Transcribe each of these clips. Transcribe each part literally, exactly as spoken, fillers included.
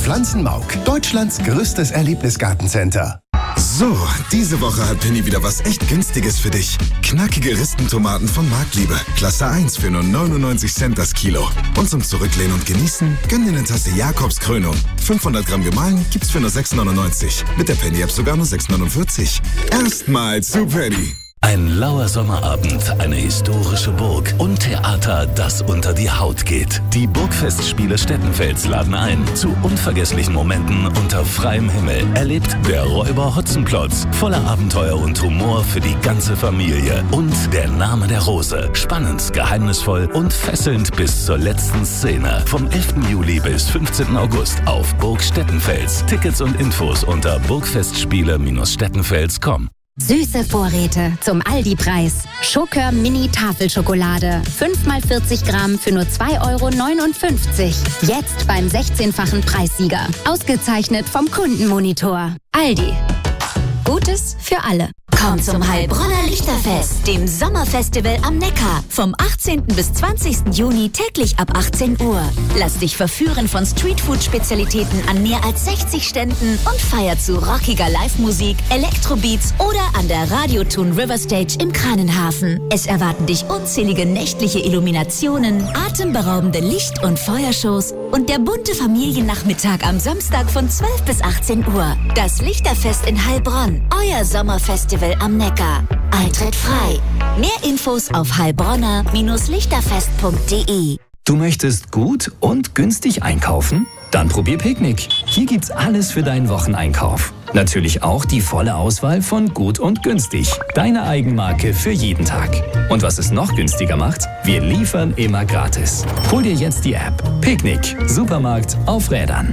Pflanzenmauk, Deutschlands größtes Erlebnisgartencenter. So, diese Woche hat Penny wieder was echt Günstiges für dich. Knackige Ristentomaten von Marktliebe. Klasse eins für nur neunundneunzig Cent das Kilo. Und zum Zurücklehnen und Genießen, gönn dir eine Tasse Jakobs Krönung. fünfhundert Gramm gemahlen gibt's für nur sechs neunundneunzig. Mit der Penny-App sogar nur sechs neunundvierzig. Erstmal zu Penny. Ein lauer Sommerabend, eine historische Burg und Theater, das unter die Haut geht. Die Burgfestspiele Stettenfels laden ein zu unvergesslichen Momenten unter freiem Himmel. Erlebt der Räuber Hotzenplotz, voller Abenteuer und Humor für die ganze Familie. Und der Name der Rose, spannend, geheimnisvoll und fesselnd bis zur letzten Szene. Vom elften Juli bis fünfzehnten August auf Burg Stettenfels. Tickets und Infos unter burgfestspiele Stettenfels punkt com. Süße Vorräte zum Aldi-Preis. Schokör Mini Tafelschokolade. fünf mal vierzig Gramm für nur zwei Euro neunundfünfzig. Jetzt beim sechzehnfachen Preissieger. Ausgezeichnet vom Kundenmonitor. Aldi. Gutes für alle. Komm zum Heilbronner Lichterfest, dem Sommerfestival am Neckar. Vom achtzehnten bis zwanzigsten Juni täglich ab achtzehn Uhr. Lass dich verführen von Streetfood-Spezialitäten an mehr als sechzig Ständen und feier zu rockiger Live-Musik, Elektrobeats oder an der Radioton River Stage im Kranenhafen. Es erwarten dich unzählige nächtliche Illuminationen, atemberaubende Licht- und Feuershows und der bunte Familiennachmittag am Samstag von zwölf bis achtzehn Uhr. Das Lichterfest in Heilbronn, euer Sommerfestival am Neckar. Eintritt frei. Mehr Infos auf heilbronner Lichterfest punkt de. Du möchtest gut und günstig einkaufen? Dann probier Picknick. Hier gibt's alles für deinen Wocheneinkauf. Natürlich auch die volle Auswahl von Gut und Günstig. Deine Eigenmarke für jeden Tag. Und was es noch günstiger macht? Wir liefern immer gratis. Hol dir jetzt die App. Picknick. Supermarkt auf Rädern.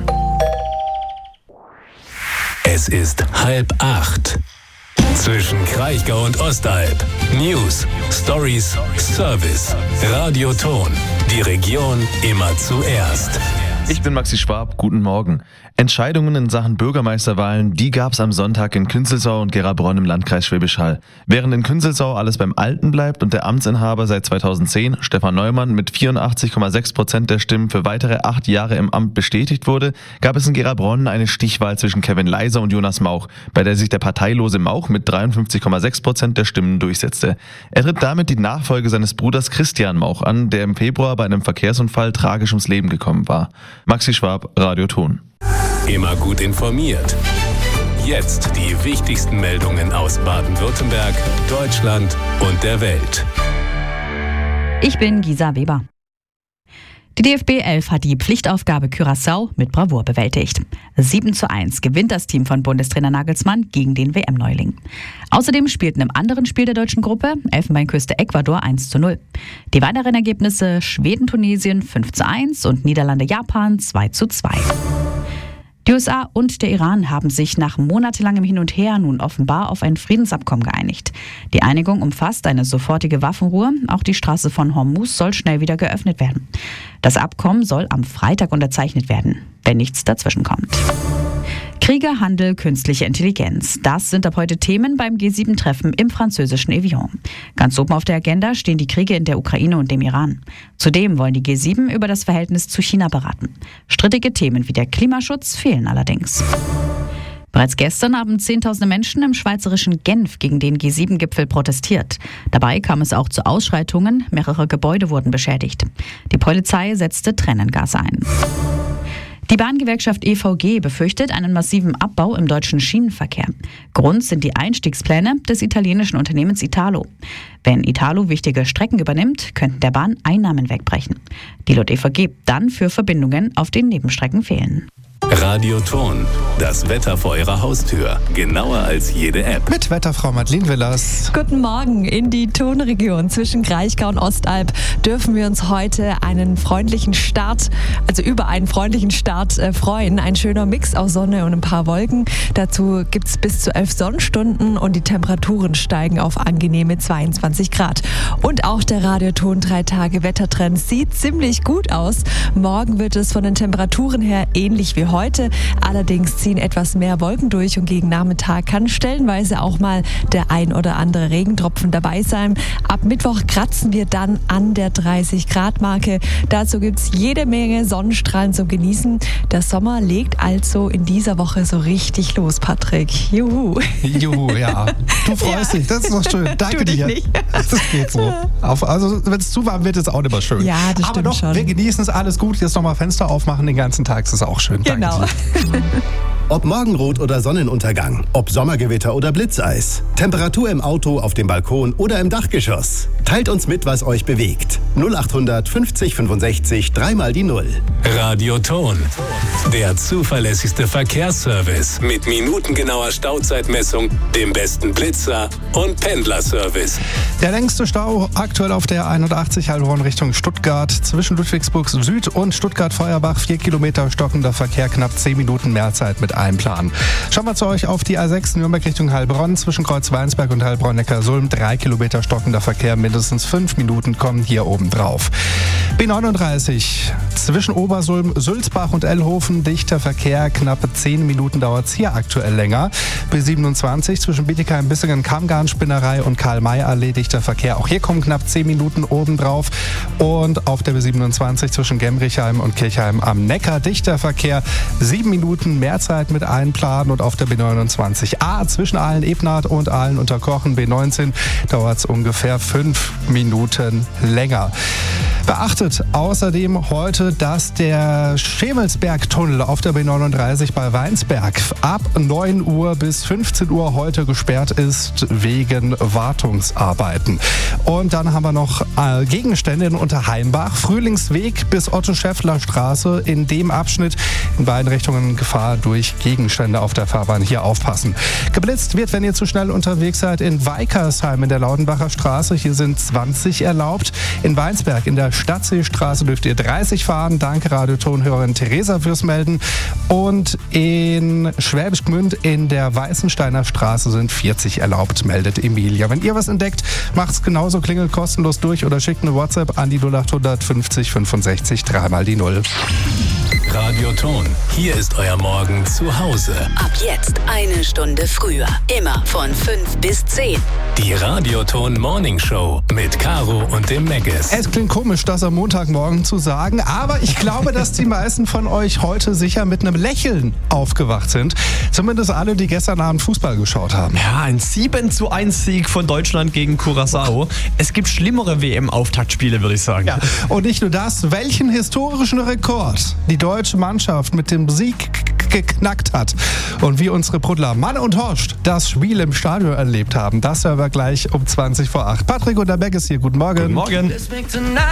Es ist halb acht. Zwischen Kraichgau und Ostalb. News, Stories, Service. Radioton. Die Region immer zuerst. Ich bin Maxi Schwab, guten Morgen. Entscheidungen in Sachen Bürgermeisterwahlen, die gab's am Sonntag in Künzelsau und Gera-Bronn im Landkreis Schwäbisch Hall. Während in Künzelsau alles beim Alten bleibt und der Amtsinhaber seit zweitausendzehn, Stefan Neumann, mit vierundachtzig Komma sechs Prozent der Stimmen für weitere acht Jahre im Amt bestätigt wurde, gab es in Gera-Bronn eine Stichwahl zwischen Kevin Leiser und Jonas Mauch, bei der sich der parteilose Mauch mit dreiundfünfzig Komma sechs Prozent der Stimmen durchsetzte. Er tritt damit die Nachfolge seines Bruders Christian Mauch an, der im Februar bei einem Verkehrsunfall tragisch ums Leben gekommen war. Maxi Schwab, Radioton. Immer gut informiert. Jetzt die wichtigsten Meldungen aus Baden-Württemberg, Deutschland und der Welt. Ich bin Gisa Weber. Die D F B elf hat die Pflichtaufgabe Curaçao mit Bravour bewältigt. sieben zu eins gewinnt das Team von Bundestrainer Nagelsmann gegen den W M-Neuling. Außerdem spielten im anderen Spiel der deutschen Gruppe Elfenbeinküste Ecuador eins zu null. Die weiteren Ergebnisse Schweden-Tunesien fünf zu eins und Niederlande-Japan zwei zu zwei. Die U S A und der Iran haben sich nach monatelangem Hin und Her nun offenbar auf ein Friedensabkommen geeinigt. Die Einigung umfasst eine sofortige Waffenruhe. Auch die Straße von Hormuz soll schnell wieder geöffnet werden. Das Abkommen soll am Freitag unterzeichnet werden, wenn nichts dazwischenkommt. Kriege, Handel, künstliche Intelligenz. Das sind ab heute Themen beim G sieben Treffen im französischen Evian. Ganz oben auf der Agenda stehen die Kriege in der Ukraine und dem Iran. Zudem wollen die G sieben über das Verhältnis zu China beraten. Strittige Themen wie der Klimaschutz fehlen allerdings. Bereits gestern haben Zehntausende Menschen im schweizerischen Genf gegen den G sieben Gipfel protestiert. Dabei kam es auch zu Ausschreitungen, mehrere Gebäude wurden beschädigt. Die Polizei setzte Tränengas ein. Die Bahngewerkschaft E V G befürchtet einen massiven Abbau im deutschen Schienenverkehr. Grund sind die Einstiegspläne des italienischen Unternehmens Italo. Wenn Italo wichtige Strecken übernimmt, könnten der Bahn Einnahmen wegbrechen. Die laut E V G dann für Verbindungen auf den Nebenstrecken fehlen. Radioton, das Wetter vor Ihrer Haustür. Genauer als jede App. Mit Wetterfrau Madeleine Willers. Guten Morgen. In die Tonregion zwischen Kraichgau und Ostalb dürfen wir uns heute einen freundlichen Start, also über einen freundlichen Start äh, freuen. Ein schöner Mix aus Sonne und ein paar Wolken. Dazu gibt es bis zu elf Sonnenstunden und die Temperaturen steigen auf angenehme zweiundzwanzig Grad. Und auch der Radioton drei Tage Wettertrend sieht ziemlich gut aus. Morgen wird es von den Temperaturen her ähnlich wie heute. heute. Allerdings ziehen etwas mehr Wolken durch und gegen Nachmittag kann stellenweise auch mal der ein oder andere Regentropfen dabei sein. Ab Mittwoch kratzen wir dann an der dreißig Grad Marke. Dazu gibt es jede Menge Sonnenstrahlen zum Genießen. Der Sommer legt also in dieser Woche so richtig los, Patrick. Juhu. Juhu, ja. Du freust ja. dich, das ist doch schön. Danke du dich dir. Nicht. Das geht so. Auf, also wenn es zu warm wird, ist es auch nicht mehr schön. Ja, das Aber stimmt doch, schon. wir genießen es, alles gut. Jetzt nochmal Fenster aufmachen den ganzen Tag, das ist auch schön. Genau. Danke dir. Ob Morgenrot oder Sonnenuntergang, ob Sommergewitter oder Blitzeis, Temperatur im Auto, auf dem Balkon oder im Dachgeschoss. Teilt uns mit, was euch bewegt. null achthundert fünfzig fünfundsechzig, dreimal die Null. Radioton. Der zuverlässigste Verkehrsservice mit minutengenauer Stauzeitmessung, dem besten Blitzer und Pendlerservice. Der längste Stau aktuell auf der einundachtzig Heilbronn Richtung Stuttgart zwischen Ludwigsburg Süd und Stuttgart-Feuerbach. Vier Kilometer stockender Verkehr, knapp zehn Minuten Mehrzeit mit Einplan. Schauen wir zu euch auf die A sechs Nürnberg Richtung Heilbronn zwischen Kreuz-Weinsberg und Heilbronn-Neckarsulm. Drei Kilometer stockender Verkehr, mindestens fünf Minuten kommen hier oben drauf. B neununddreißig zwischen Obersulm, Sülzbach und Ellhofen. Dichter Verkehr, knappe zehn Minuten dauert es hier aktuell länger. B siebenundzwanzig zwischen Bietigheim, Bissingen, Kammgarn-Spinnerei und Karl-May-Allee. Dichter Verkehr. Auch hier kommen knapp zehn Minuten oben drauf. Und auf der B siebenundzwanzig zwischen Gemrichheim und Kirchheim am Neckar. Dichter Verkehr, sieben Minuten mehr Zeit mit einplanen. Und auf der B neunundzwanzig A zwischen Aalen-Ebnath und Aalen-Unterkochen B neunzehn dauert es ungefähr fünf Minuten länger. Beachtet außerdem heute, dass der Schemelsberg-Tunnel auf der B neununddreißig bei Weinsberg ab neun Uhr bis fünfzehn Uhr heute gesperrt ist wegen Wartungsarbeiten. Und dann haben wir noch äh, Gegenstände in Unterheimbach. Frühlingsweg bis Otto-Schäffler-Straße. In dem Abschnitt in beiden Richtungen Gefahr durch Gegenstände auf der Fahrbahn. Hier aufpassen. Geblitzt wird, wenn ihr zu schnell unterwegs seid, in Weikersheim in der Laudenbacher Straße. Hier sind zwanzig erlaubt. In Weinsberg in der Stadtseestraße dürft ihr dreißig fahren. Danke Radiotonhörerin Theresa fürs Melden. Und in Schwäbisch Gmünd in der Weißensteiner Straße sind vierzig erlaubt, meldet Emilia. Wenn ihr was entdeckt, macht's genauso, klingelt kostenlos durch oder schickt eine WhatsApp an die null achthundert fünfzig fünfundsechzig, dreimal die Null. Radioton. Hier ist euer Morgen zu Hause. Ab jetzt eine Stunde früher. Immer von fünf bis zehn. Die Radioton Morning Show mit Caro und dem Meggis. Es klingt komisch, das am Montagmorgen zu sagen, aber ich glaube, dass die meisten von euch heute sicher mit einem Lächeln aufgewacht sind. Zumindest alle, die gestern Abend Fußball geschaut haben. Ja, ein sieben zu eins Sieg von Deutschland gegen Curaçao. Es gibt schlimmere W M-Auftaktspiele, würde ich sagen. Ja, und nicht nur das, welchen historischen Rekord die deutsche Mannschaft mit dem Sieg geknackt hat und wie unsere Brudler Mann und Horst das Spiel im Stadion erlebt haben, das hören wir gleich um zwanzig vor acht. Patrick und der Beck ist hier. Guten Morgen. Guten Morgen.